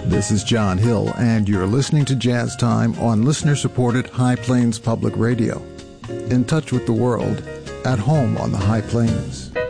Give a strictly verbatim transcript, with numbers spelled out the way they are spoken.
This is John Hill, and you're listening to Jazz Time on listener-supported High Plains Public Radio. In touch with the world, at home on the High Plains.